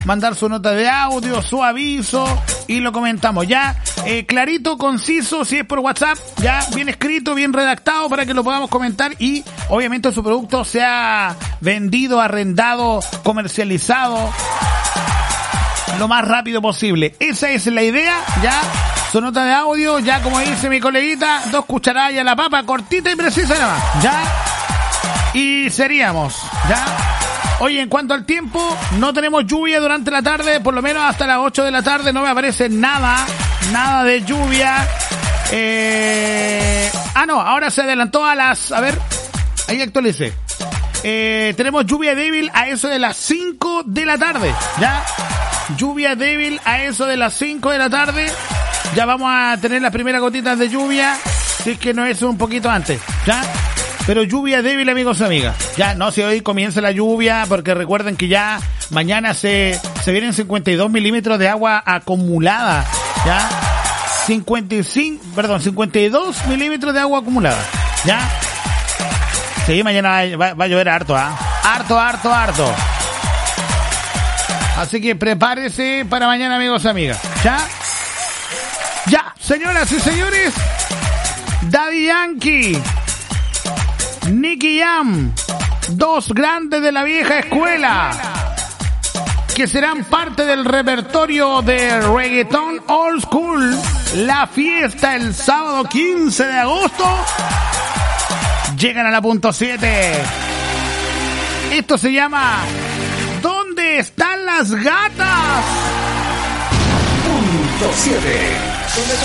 mandar su nota de audio, su aviso y lo comentamos. Ya, clarito, conciso, si es por WhatsApp, ya bien escrito, bien redactado para que lo podamos comentar y obviamente su producto sea vendido, arrendado, comercializado lo más rápido posible. Esa es la idea, ya. Su nota de audio, ya como dice mi coleguita, 2 cucharadas a la papa, cortita y precisa nada más, ya. Y seríamos, ya. Oye, en cuanto al tiempo, no tenemos lluvia durante la tarde, por lo menos hasta las 8 de la tarde no me aparece nada de lluvia. No, ahora se adelantó a las, a ver, ahí actualicé. Tenemos lluvia débil a eso de las 5 de la tarde, ya. Lluvia débil a eso de las 5 de la tarde. Ya vamos a tener las primeras gotitas de lluvia, si es que no es un poquito antes, ¿ya? Pero lluvia débil, amigos y amigas. Ya, no, si hoy comienza la lluvia, porque recuerden que ya mañana se vienen 52 milímetros de agua acumulada, ¿ya? 52 milímetros de agua acumulada, ¿ya? Sí, mañana va a llover harto, ¿ah? Harto. Así que prepárese para mañana, amigos y amigas, ¿ya? Ya, señoras y señores, Daddy Yankee, Nicky Jam, 2 grandes de la vieja escuela, que serán parte del repertorio de reggaetón old school, la fiesta el sábado 15 de agosto, llegan a la punto 7. Esto se llama ¿Dónde están las gatas? Punto 7.